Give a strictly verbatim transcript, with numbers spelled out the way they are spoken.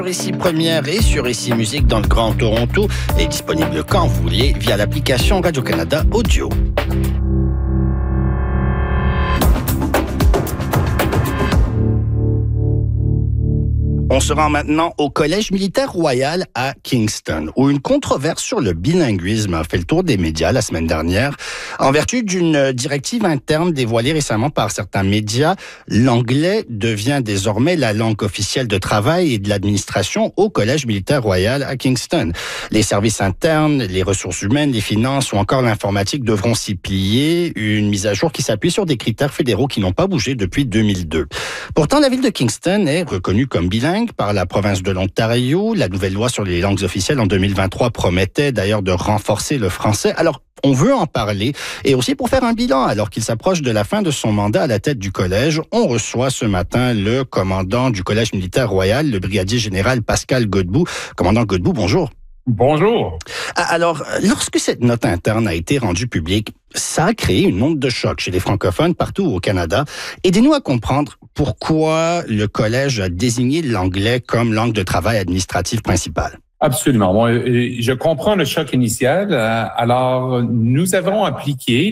Sur Ici Première et sur Ici Musique dans le Grand Toronto est disponible quand vous voulez via l'application Radio-Canada Audio. On se rend maintenant au Collège militaire royal à Kingston, où une controverse sur le bilinguisme a fait le tour des médias la semaine dernière. En vertu d'une directive interne dévoilée récemment par certains médias, l'anglais devient désormais la langue officielle de travail et de l'administration au Collège militaire royal à Kingston. Les services internes, les ressources humaines, les finances ou encore l'informatique devront s'y plier, une mise à jour qui s'appuie sur des critères fédéraux qui n'ont pas bougé depuis deux mille deux. Pourtant, la ville de Kingston est reconnue comme bilingue par la province de l'Ontario. La nouvelle loi sur les langues officielles en deux mille vingt-trois promettait d'ailleurs de renforcer le français. Alors, on veut en parler et aussi pour faire un bilan alors qu'il s'approche de la fin de son mandat à la tête du collège. On reçoit ce matin le commandant du Collège militaire royal, le brigadier général Pascal Godbout. Commandant Godbout, bonjour. Bonjour. Alors, lorsque cette note interne a été rendue publique, ça a créé une onde de choc chez les francophones partout au Canada. Aidez-nous à comprendre pourquoi le collège a désigné l'anglais comme langue de travail administrative principale. Absolument. Moi, je comprends le choc initial. Alors, nous avons appliqué